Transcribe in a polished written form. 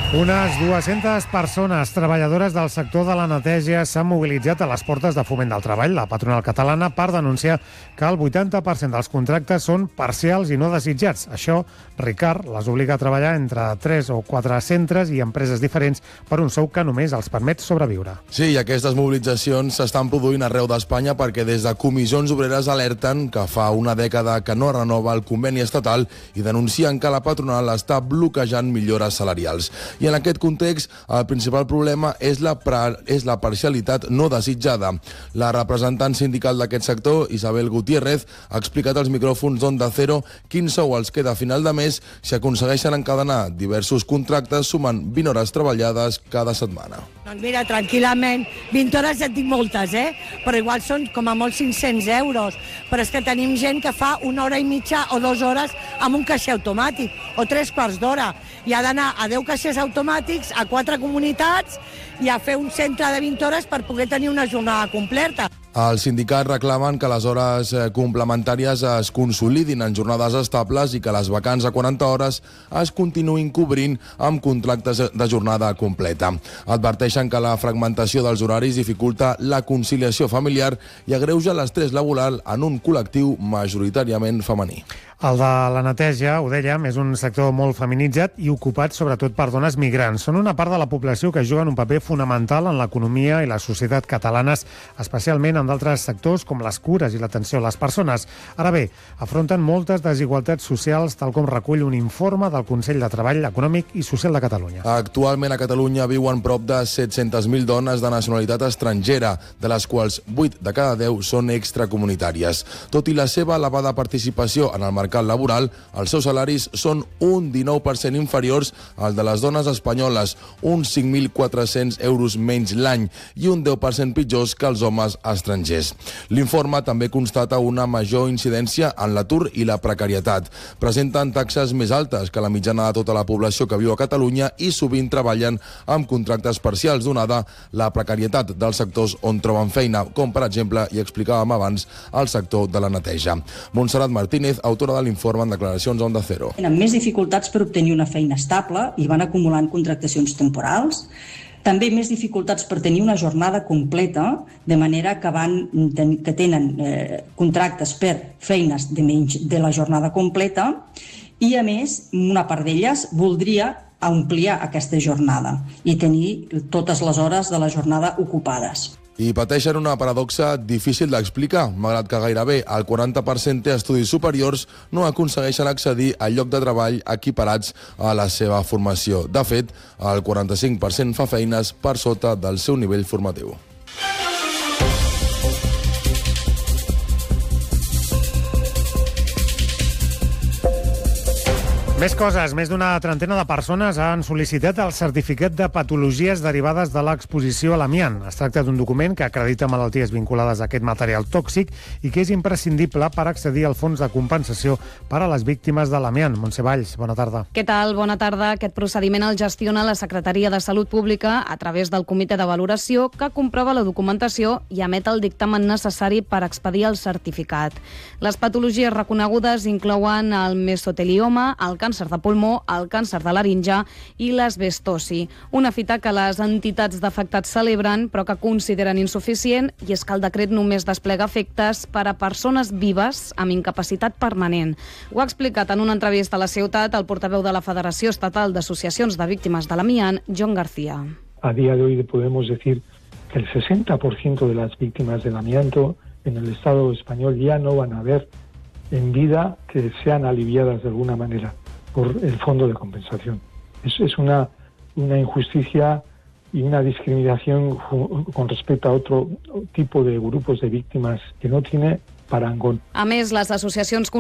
Unes 200 persones treballadores del sector de la neteja s'han mobilitzat a les portes de Foment del Treball, la patronal catalana, per denunciar que el 80% dels contractes són parcials i no desitjats. Això, Ricard, les obliga a treballar entre 3 o 4 centres i empreses diferents per un sou que només els permet sobreviure. Sí, i aquestes mobilitzacions s'estan produint arreu d'Espanya perquè des de comissions obreres alerten que fa una dècada que no renova el conveni estatal i denuncien que la patronal està bloquejant millores salarials. I en aquest context, el principal problema és la parcialitat no desitjada. La representant sindical d'aquest sector, Isabel Gutiérrez, ha explicat als micròfons d'Onda Cero quin sou els queda a final de mes si aconsegueixen encadenar diversos contractes sumant 20 hores treballades cada setmana. Doncs mira, tranquil·lament, 20 hores ja en tinc moltes, però igual són com a molt 500 euros. Però és que tenim gent que fa 1 hora i mitja o 2 hores amb un caixer automàtic, o 3/4 d'hora. I ha d'anar a 10 caixers automàtics, a 4 comunitats, i a fer un centre de 20 hores per poder tenir una jornada completa. Els sindicats reclamen que les hores complementàries es consolidin en jornades estables i que les vacants a 40 hores es continuïn cobrint amb contractes de jornada completa. Adverteixen que la fragmentació dels horaris dificulta la conciliació familiar i agreuja l'estrès laboral en un col·lectiu majoritàriament femení. El de la neteja, ho dèiem, és un sector molt feminitzat i ocupat sobretot per dones migrants. Són una part de la població que juguen un paper fonamental en l'economia i la societat catalanes, especialment en d'altres sectors com les cures i l'atenció a les persones. Ara bé, afronten moltes desigualtats socials, tal com recull un informe del Consell de Treball Econòmic i Social de Catalunya. Actualment a Catalunya viuen prop de 700.000 dones de nacionalitat estrangera, de les quals 8 de cada 10 són extracomunitàries. Tot i la seva elevada participació en el mercat laboral, els seus salaris són un 19% inferiors als de les dones espanyoles, uns 5.400 euros menys l'any i un 10% pitjors que els homes estrangers. L'informe també constata una major incidència en l'atur i la precarietat. Presenten taxes més altes que la mitjana de tota la població que viu a Catalunya i sovint treballen amb contractes parcials, donada la precarietat dels sectors on troben feina, com per exemple, i explicàvem abans, el sector de la neteja. Montserrat Martínez, autora de l'informe en declaracions a Onda Cero. Tenen més dificultats per obtenir una feina estable i van acumulant contractacions temporals. També més dificultats per tenir una jornada completa, de manera que tenen contractes per feines de menys de la jornada completa i, a més, una part d'elles voldria ampliar aquesta jornada i tenir totes les hores de la jornada ocupades. I pateixen una paradoxa difícil d'explicar. Malgrat que gairebé el 40% té estudis superiors, no aconsegueixen accedir al lloc de treball equiparats a la seva formació. De fet, el 45% fa feines per sota del seu nivell formatiu. Més coses. Més d'una trentena de persones han sol·licitat el certificat de patologies derivades de l'exposició a l'amiant. Es tracta d'un document que acredita malalties vinculades a aquest material tòxic i que és imprescindible per accedir al fons de compensació per a les víctimes de l'amiant. Montse Valls, bona tarda. Què tal? Bona tarda. Aquest procediment el gestiona la Secretaria de Salut Pública a través del comitè de valoració que comprova la documentació i emet el dictamen necessari per expedir el certificat. Les patologies reconegudes inclouen el mesotelioma, el càncer de pulmó, el càncer de laringe i l'asbestosi. Una fita que les entitats d'afectats celebren, però que consideren insuficient, i és que el decret només desplega efectes per a persones vives amb incapacitat permanent. Ho ha explicat en una entrevista a La Ciutat el portaveu de la Federació Estatal d'Associacions de Víctimes de l'Amiant, John García. A día de hoy podemos decir que el 60% de las víctimas del amianto en el Estado español ya no van a ver en vida que sean aliviadas de alguna manera por el fondo de compensación. Es una injusticia y una discriminación con respecto a otro tipo de grupos de víctimas que no tiene parangón. A més, les associacions